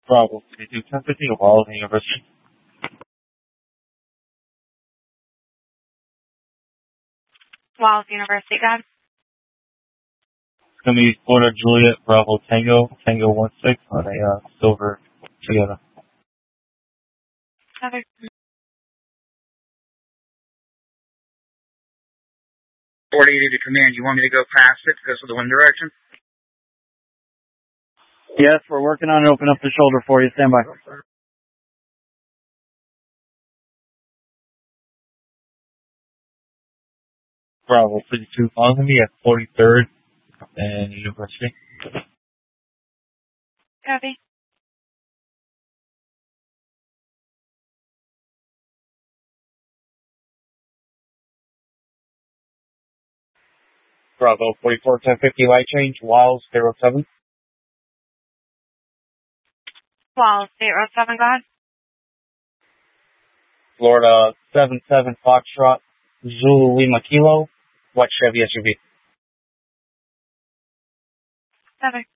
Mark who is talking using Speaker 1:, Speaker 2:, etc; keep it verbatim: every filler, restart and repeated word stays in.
Speaker 1: Bravo, fifty-two, ten fifty, Wallace University.
Speaker 2: Wallace University, God.
Speaker 1: It's going to be Florida Juliet, Bravo Tango, Tango one six on a uh, silver Toyota.
Speaker 2: Other.
Speaker 3: forty eighty to command. You want me to go past it because of the wind direction?
Speaker 4: Yes, we're working on it. Open up the shoulder for you. Stand by.
Speaker 1: Bravo, fifty-two, following me at forty-third and University.
Speaker 2: Copy.
Speaker 1: Bravo, forty-four, ten fifty, light change, Wallace, zero seven.
Speaker 2: Wallace, zero seven, God.
Speaker 1: Florida, seven seven, Foxtrot, Zulu Lima Kilo, white Chevy S U V.
Speaker 2: Other.